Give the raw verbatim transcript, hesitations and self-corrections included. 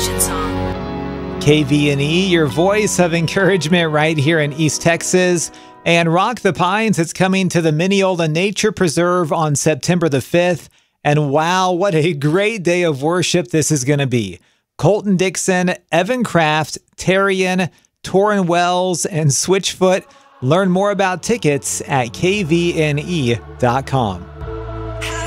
Celebration song. K V N E, your voice of encouragement right here in East Texas. And Rock the Pines, it's coming to the Mineola Nature Preserve on September the fifth. And wow, what a great day of worship this is going to be. Colton Dixon, Evan Kraft, Terrian, Torrin Wells, and Switchfoot. Learn more about tickets at K V N E dot com.